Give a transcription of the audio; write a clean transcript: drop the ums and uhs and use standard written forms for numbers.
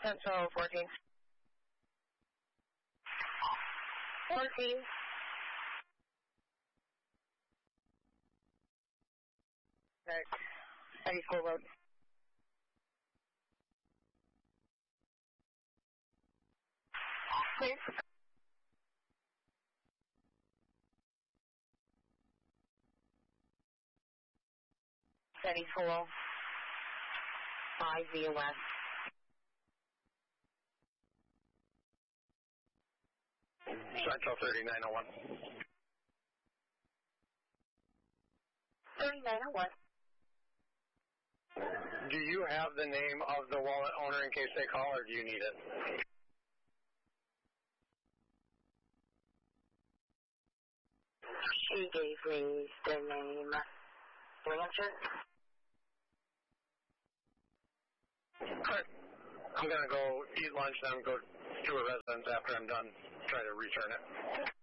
Central 14. 14. Right. Eddie School Road. Please. Eddie School. 5 via west. Central 3901. 3901. Do you have the name of the wallet owner in case they call, or do you need it? She gave me the name. Blanchard? Alright. I'm going to go eat lunch, then go to a residence after I'm done, try to return it.